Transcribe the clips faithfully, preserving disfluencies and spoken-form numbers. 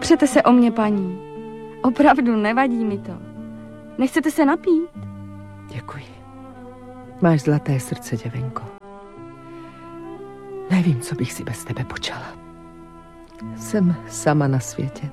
Opřete se o mě, paní. Opravdu, nevadí mi to. Nechcete se napít? Děkuji. Máš zlaté srdce, děvenko. Nevím, co bych si bez tebe počala. Jsem sama na světě.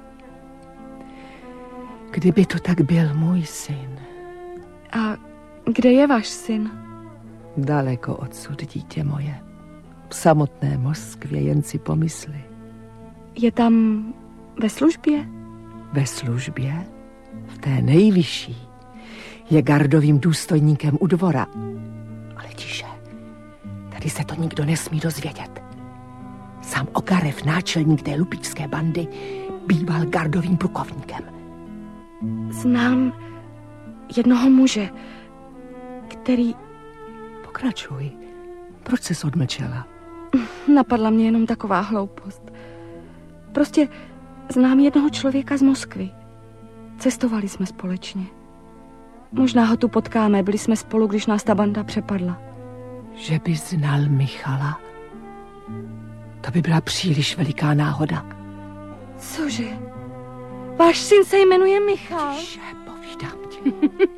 Kdyby to tak byl můj syn. A kde je váš syn? Daleko odsud, dítě moje. V samotné Moskvě, jen si pomysli. Je tam ve službě? Ve službě? V té nejvyšší. Je gardovým důstojníkem u dvora. Ale tiše, tady se to nikdo nesmí dozvědět. Sám Ogarev, náčelník té lupičské bandy, býval gardovým plukovníkem. Znám jednoho muže, který... Pokračuj. Proč ses odmlčela? Napadla mě jenom taková hloupost. Prostě znám jednoho člověka z Moskvy. Cestovali jsme společně. Možná ho tu potkáme, byli jsme spolu, když nás ta banda přepadla. Že by znal Michala? To by byla příliš veliká náhoda. Cože? Váš syn se jmenuje Michal? Tiše, povídám ti.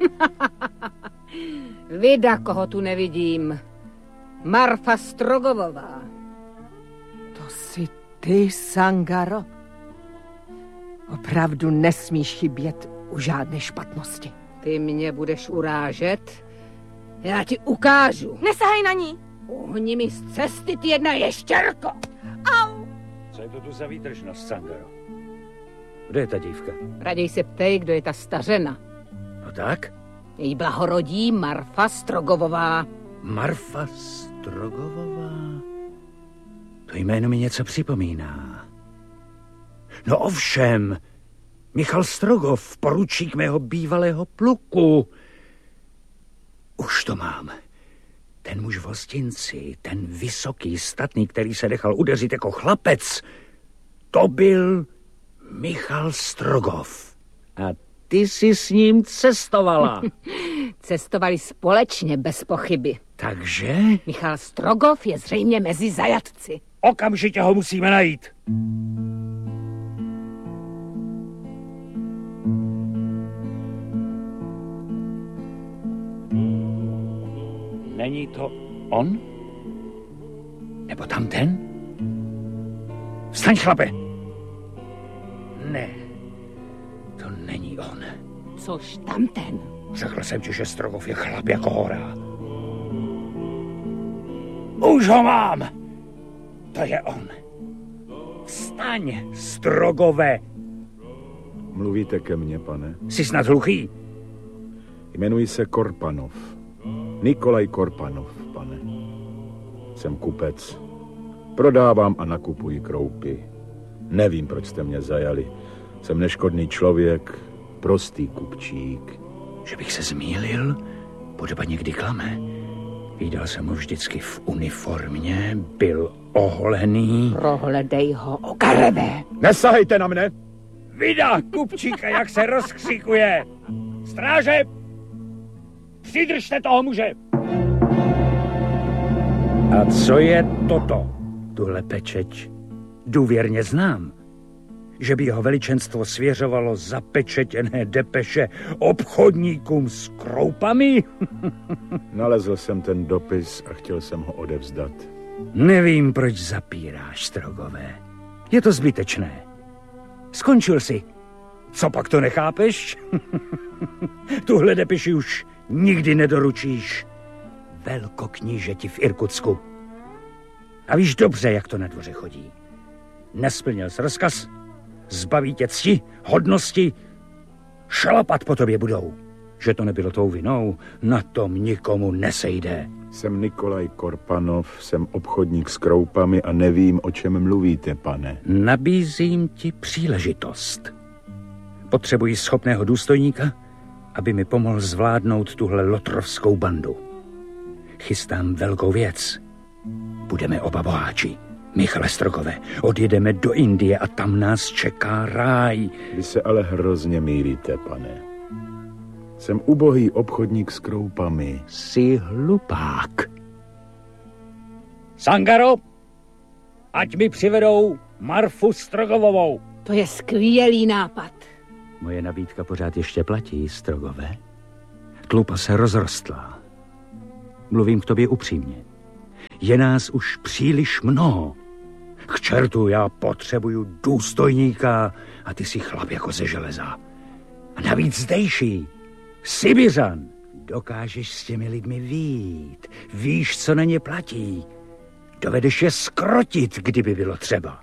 Vida, koho tu nevidím. Marfa Strogovová. To jsi ty, Sangaro? Opravdu nesmíš chybět u žádné špatnosti. Ty mě budeš urážet? Já ti ukážu. Nesahej na ní! Uhni mi z cesty, ty jedna ještěrko! Au! Co je to tu za výtržnost, Sangaro? Kde je ta dívka? Raději se ptej, kdo je ta stařena. No tak? Její blahorodí Marfa Strogovová. Marfa Strogovová? To jméno mi něco připomíná. No ovšem, Michal Strogov, poručík mého bývalého pluku. Už to mám. Ten muž v hostinci, ten vysoký, statný, který se nechal udeřit jako chlapec, to byl Michal Strogov. A ty jsi s ním cestovala. Cestovali společně, bez pochyby. Takže? Michal Strogov je zřejmě mezi zajatci. Okamžitě ho musíme najít. Není to on? Nebo tamten? Vstaň, chlape! Ne, to není on. Což tamten? Řekl jsem ti, že Strogov je chlap jako hora. Už ho mám! To je on. Vstaň, Strogove! Mluvíte ke mně, pane? Jsi snad hluchý? Jmenuji se Korpanov. Nikolaj Korpanov, pane. Jsem kupec. Prodávám a nakupuji kroupy. Nevím, proč jste mě zajali. Jsem neškodný člověk, prostý kupčík. Že bych se zmýlil? Podoba někdy klame. Viděl jsem ho vždycky v uniformě, byl oholený. Prohledej ho, Ogareve! Nesahejte na mne! Vida, kupčíka, jak se rozkřikuje! Stráže! Přidržte toho muže! A co je toto? Tuhle pečeť důvěrně znám. Že by jeho veličenstvo svěřovalo zapečetěné depeše obchodníkům s kroupami? Nalezl jsem ten dopis a chtěl jsem ho odevzdat. Nevím, proč zapíráš, Strogové. Je to zbytečné. Skončil jsi. Co pak to nechápeš? Tuhle depeši už nikdy nedoručíš velkoknížeti v Irkutsku. A víš dobře, jak to na dvoře chodí. Nesplnil jsi rozkaz, zbaví tě cti, hodnosti, šlapat po tobě budou. Že to nebylo tou vinou, na tom nikomu nesejde. Jsem Nikolaj Korpanov, jsem obchodník s kroupami a nevím, o čem mluvíte, pane. Nabízím ti příležitost. Potřebuji schopného důstojníka, aby mi pomohl zvládnout tuhle lotrovskou bandu. Chystám velkou věc. Budeme oba boháči. Michale Strogové, odjedeme do Indie a tam nás čeká ráj. Vy se ale hrozně mýlíte, pane. Jsem ubohý obchodník s kroupami. Jsi hlupák. Sangaro, ať mi přivedou Marfu Strogovovou. To je skvělý nápad. Moje nabídka pořád ještě platí, Strogové. Tlupa se rozrostla. Mluvím k tobě upřímně. Je nás už příliš mnoho. K čertu, já potřebuju důstojníka a ty si chlap jako ze železa. A navíc zdejší, Sibiřan. Dokážeš s těmi lidmi vyjít. Víš, co na ně platí. Dovedeš je skrotit, kdyby bylo třeba.